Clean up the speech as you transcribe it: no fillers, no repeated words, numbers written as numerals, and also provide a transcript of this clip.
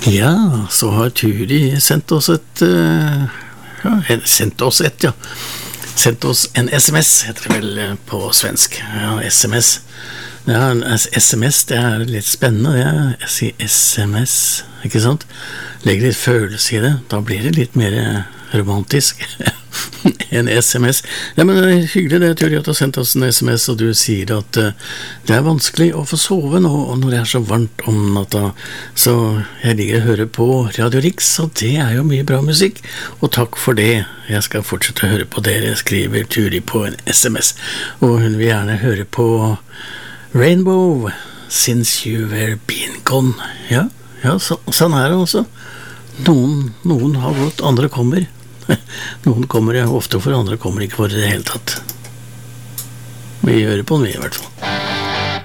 Ja, så har Turi sendt oss sendt oss en SMS, heter det vel på svensk. Ja, SMS. Ja, SMS, det er litt spennende, jeg sier SMS, ikke sant? Legger litt følelse i det, da blir det litt mer romantisk en SMS. Ja, men det er hyggelig det, Turi, at du har sendt oss en SMS, og du sier at det er vanskelig å få sove nå, og når det er så varmt om natta, så jeg ligger og hører på Radio Rix, og det er jo mye bra musikk, og takk for det. Jeg skal fortsette å høre på dere, skriver Turi på en SMS, og hun vil gjerne høre på Rainbow, Since You Were Been Gone. Ja, sånn er det også. Noen har gått, andre kommer. Noen kommer ofte for, andre kommer ikke for i det hele tatt. Vi gjør det på en vei i hvert fall.